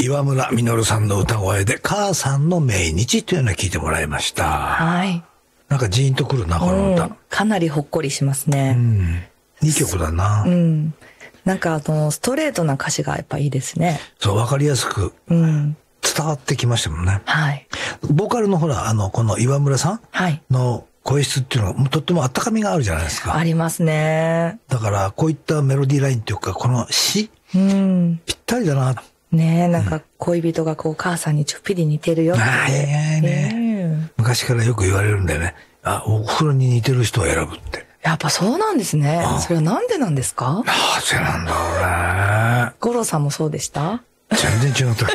岩村実さんの歌声で母さんの命日というのを聞いてもらいました。 はい。 なんかジーンとくるな、この歌。 かなりほっこりしますね。 いい曲だな。 なんかストレートな歌詞がやっぱいいですね。 そう、わかりやすく伝わってきましたもんね。 はい。 ボーカルのほら、この岩村さんの声質っていうのがとっても温かみがあるじゃないですか。 ありますね。 だからこういったメロディーラインっていうか、この詩、ぴったりだな。 ねえ、なんか恋人が母さんにちょっぴり似てるよって。 昔からよく言われるんだよね。お風呂に似てる人を選ぶって。 やっぱそうなんですね。それはなんでなんですか？ なぜなんだろうね。 五郎さんもそうでした？ 全然違った。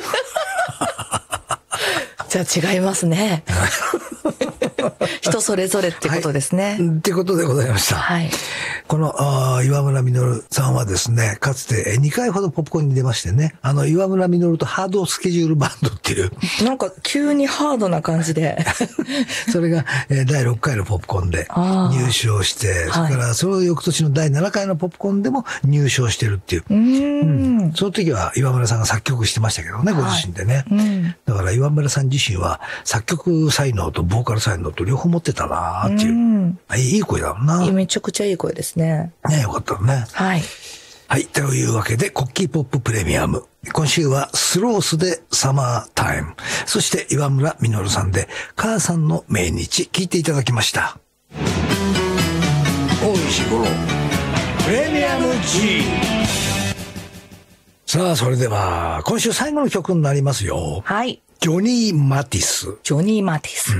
じゃあ違いますね。人それぞれってことですね。 ってことでございました。 はい。 この岩村実さんはですね、かつて2回ほどポップコーンに出ましてね、岩村実とハードスケジュールバンドっていう。 なんか急にハードな感じで。 それが第6回のポップコーンで入賞して、それからその翌年の第7回のポップコーンでも入賞してるっていう。その時は岩村さんが作曲してましたけどね、ご自身でね。だから岩村さん自身は作曲才能とボーカル才能と両方持ってたなーっていう。いい声だもんな。 めちゃくちゃいい声ですね。 ね、よかったね。 はい。 はい。というわけで、コッキーポッププレミアム。今週はスロースでサマータイム。そして岩村実さんで母さんの命日聞いていただきました。大石五郎プレミアム G。さあ、それでは今週最後の曲になりますよ。 はい。 ジョニー・マティス。 ジョニー・マティス。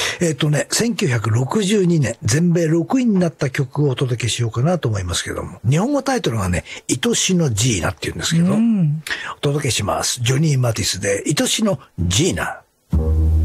1962年、全米6位になった曲をお届けしようかなと思いますけども。日本語タイトルがね、愛しのジーナって言うんですけど、お届けします。ジョニー・マティスで、愛しのジーナ。